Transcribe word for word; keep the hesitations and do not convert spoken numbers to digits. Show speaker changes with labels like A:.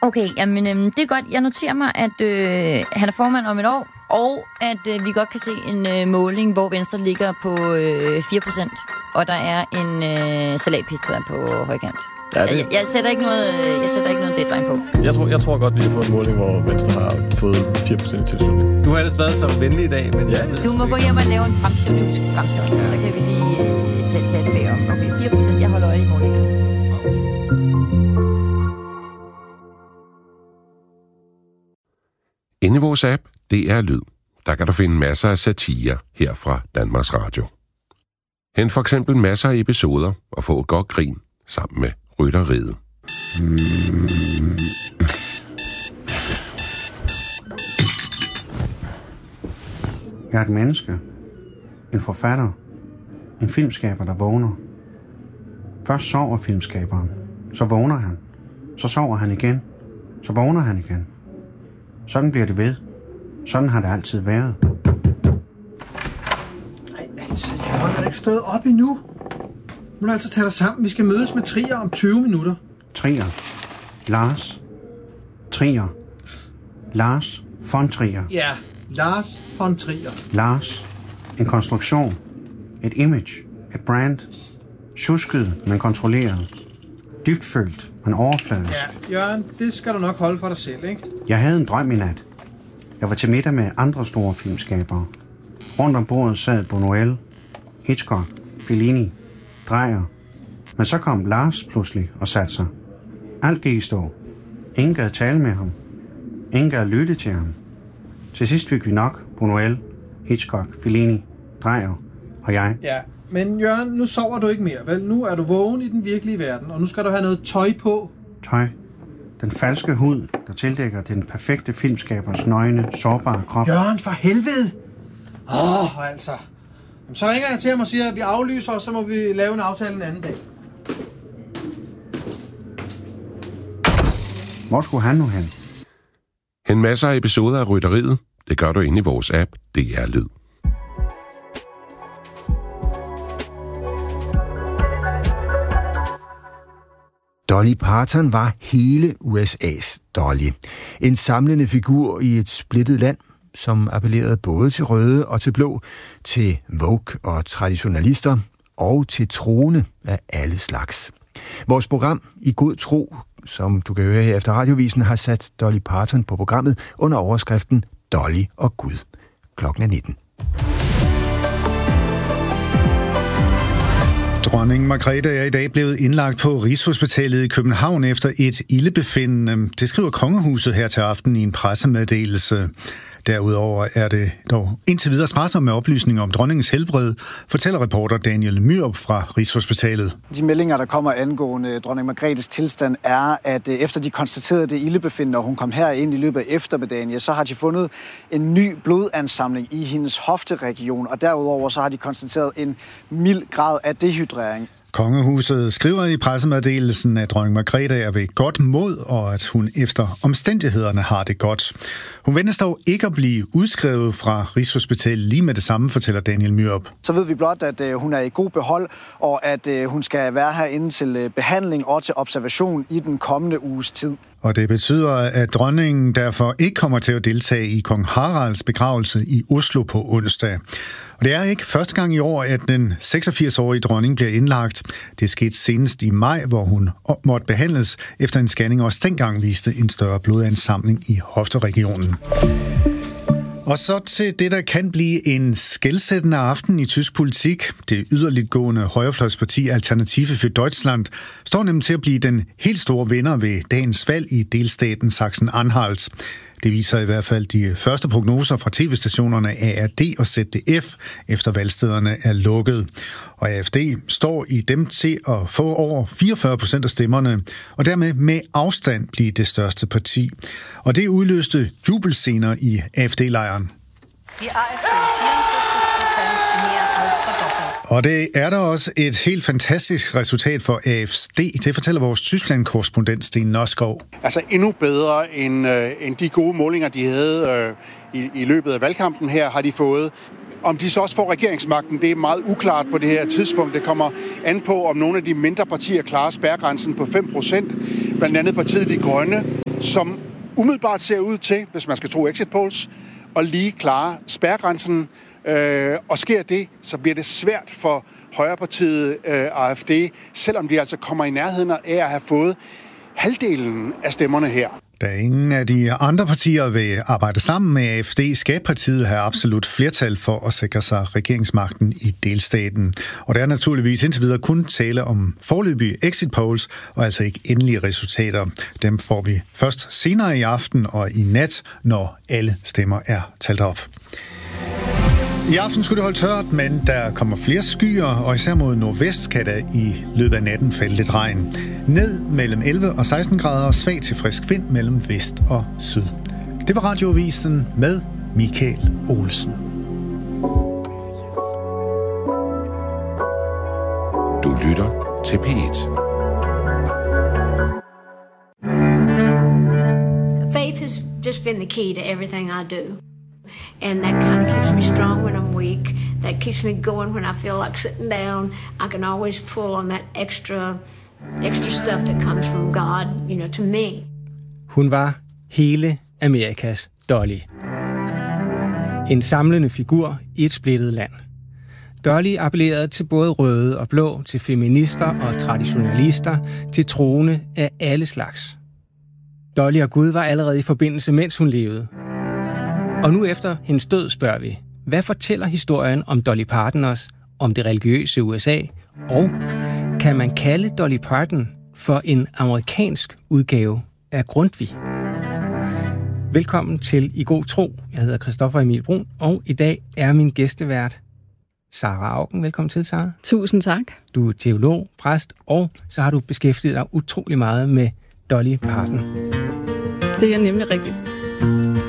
A: Okay, jamen øhm, det er godt. Jeg noterer mig, at øh, han er formand om et år, og at øh, vi godt kan se en øh, måling, hvor Venstre ligger på øh, fire procent, og der er en øh, salatpizza på højkant. Ja, det... jeg, jeg, sætter ikke noget, jeg sætter ikke noget deadline på.
B: Jeg tror, jeg tror godt, vi har fået en måling, hvor Venstre har fået fire procent i tilslutning.
C: Du har ellers været så venlig i dag, men... Ja,
A: du må gå hjem og lave en fremskrivning, fremskrivning, ja. Så kan vi lige øh, tage, tage det bag om. Okay, fire procent, jeg holder øje i målingen.
D: Inde i vores app, D R Lyd, der kan du finde masser af satire her fra Danmarks Radio. Hent for eksempel masser af episoder og få et godt grin sammen med Rytteriet.
E: Jeg er et menneske, en forfatter, en filmskaber, der vågner. Først sover filmskaberen, så vågner han, så sover han igen, så vågner han igen. Sådan bliver det ved. Sådan har det altid været.
F: Nej, altså, Jørgen, er du ikke stået op endnu? Nu er du altså tage dig sammen. Vi skal mødes med Trier om tyve minutter.
E: Trier. Lars. Trier. Lars von Trier.
F: Ja, Lars von Trier.
E: Lars. En konstruktion. Et image. Et brand. Tjusket, men kontrolleret. Dybfølt, men overfladisk.
F: Ja, Jørgen, det skal du nok holde for dig selv, ikke?
E: Jeg havde en drøm i nat. Jeg var til middag med andre store filmskabere. Rundt om bordet sad Buñuel, Hitchcock, Fellini, Dreyer. Men så kom Lars pludselig og satte sig. Alt gik i stå. Ingen gad tale med ham. Ingen gad lytte til ham. Til sidst fik vi nok Buñuel, Hitchcock, Fellini, Dreyer og jeg.
F: Ja, men Jørgen, nu sover du ikke mere, vel? Nu er du vågen i den virkelige verden, og nu skal du have noget tøj på.
E: Tøj. Den falske hud, der tildækker den perfekte filmskabers nøgne, sårbare krop.
F: Jørgen, for helvede! Åh, oh, altså. Så ringer jeg til ham og siger, at vi aflyser, og så må vi lave en aftale en anden dag.
E: Hvor skulle han nu hen?
D: En masse af episoder af Rytteriet, det gør du inde i vores app, D R Lyd.
G: Dolly Parton var hele U S A's Dolly. En samlende figur i et splittet land, som appellerede både til røde og til blå, til woke og traditionalister og til troende af alle slags. Vores program I God Tro, som du kan høre her efter radiovisen, har sat Dolly Parton på programmet under overskriften Dolly og Gud. Klokken er nitten.
H: Dronning Margrethe er i dag blevet indlagt på Rigshospitalet i København efter et ildebefindende. Det skriver kongehuset her til aften i en pressemeddelelse. Derudover er det dog indtil videre sparsomt med oplysninger om dronningens helbred, fortæller reporter Daniel Myrup fra Rigshospitalet.
I: De meldinger, der kommer angående dronning Margrethes tilstand, er, at efter de konstaterede det ildebefindende, og hun kom her ind i løbet af eftermiddagen, ja, så har de fundet en ny blodansamling i hendes hofteregion, og derudover så har de konstateret en mild grad af dehydrering.
H: Kongehuset skriver i pressemeddelelsen, at dronning Margrethe er ved godt mod, og at hun efter omstændighederne har det godt. Hun ventes dog ikke at blive udskrevet fra Rigshospitalet lige med det samme, fortæller Daniel Myrup.
I: Så ved vi blot, at øh, hun er i god behold, og at øh, hun skal være herinde til øh, behandling og til observation i den kommende uges tid.
H: Og det betyder, at dronningen derfor ikke kommer til at deltage i kong Haralds begravelse i Oslo på onsdag. Og det er ikke første gang i år, at den seksogfirs-årige dronning bliver indlagt. Det skete senest i maj, hvor hun måtte behandles efter en scanning, og også dengang viste en større blodansamling i hofteregionen. Og så til det, der kan blive en skelsættende aften i tysk politik. Det yderligtgående højrefløjsparti Alternative für Deutschland står nemlig til at blive den helt store vinder ved dagens valg i delstaten Sachsen-Anhalt. Det viser i hvert fald de første prognoser fra tv-stationerne A R D og Z D F, efter valgstederne er lukket. Og A F D står i dem til at få over fireogfyrre procent af stemmerne, og dermed med afstand blive det største parti. Og det udløste jubelscener i A F D-lejren.
J: Die A F D fireogfirs procent mere als fordoppelt.
H: Og det er der også et helt fantastisk resultat for A F D. Det fortæller vores Tyskland-korrespondent Sten Nørskov.
K: Altså endnu bedre end, øh, end de gode målinger, de havde øh, i, i løbet af valgkampen her, har de fået. Om de så også får regeringsmagten, det er meget uklart på det her tidspunkt. Det kommer an på, om nogle af de mindre partier klarer spærregrænsen på fem procent. Blandt andet partiet De Grønne som umiddelbart ser ud til, hvis man skal tro exit polls, og lige klare spærregrænsen. Øh, og sker det, så bliver det svært for Højrepartiet øh, A F D, selvom de altså kommer i nærheden af at have fået halvdelen af stemmerne her.
H: Da ingen af de andre partier vil arbejde sammen med A F D, skal partiet have absolut flertal for at sikre sig regeringsmagten i delstaten. Og der er naturligvis indtil videre kun tale om foreløbige exit polls, og altså ikke endelige resultater. Dem får vi først senere i aften og i nat, når alle stemmer er talt op. I aften skulle det holde tørt, men der kommer flere skyer, og især mod nordvest kan der i løbet af natten falde lidt regn. Ned mellem elleve og seksten grader og svag til frisk vind mellem vest og syd. Det var Radioavisen med Michael Olsen.
D: Du lytter til P et.
L: Faith has just been the key to everything I do. And that kind of keeps me strong when I'm weak. That keeps me going when I feel like sitting down. I can always pull on that extra, extra stuff that comes from God, you know, to me.
M: Hun var hele Amerikas Dolly. En samlende figur i et splittet land. Dolly appellerede til både røde og blå, til feminister og traditionalister, til troende af alle slags. Dolly og Gud var allerede i forbindelse, mens hun levede. Og nu efter hendes død spørger vi, hvad fortæller historien om Dolly Parton os, om det religiøse U S A, og kan man kalde Dolly Parton for en amerikansk udgave af Grundtvig? Velkommen til I God Tro. Jeg hedder Christoffer Emil Brun, og i dag er min gæstevært Sara Auken. Velkommen til, Sara.
N: Tusind tak.
M: Du er teolog, præst, og så har du beskæftiget dig utrolig meget med Dolly Parton.
N: Det er nemlig rigtigt.